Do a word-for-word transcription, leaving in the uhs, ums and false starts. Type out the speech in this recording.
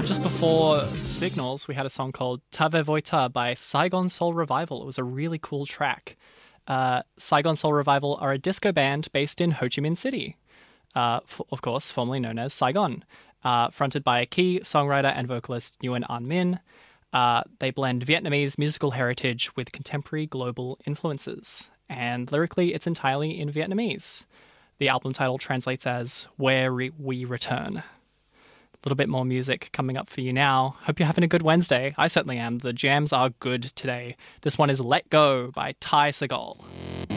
Just before Signals, we had a song called Tave Voita by Saigon Soul Revival. It was a really cool track. Uh, Saigon Soul Revival are a disco band based in Ho Chi Minh City, uh, f- of course, formerly known as Saigon, uh, fronted by key songwriter and vocalist Nguyen An Min. Uh, they blend Vietnamese musical heritage with contemporary global influences, and lyrically, it's entirely in Vietnamese. The album title translates as Where Re- We Return. A little bit more music coming up for you now. Hope you're having a good Wednesday. I certainly am. The jams are good today. This one is Let Go by Ty Segall.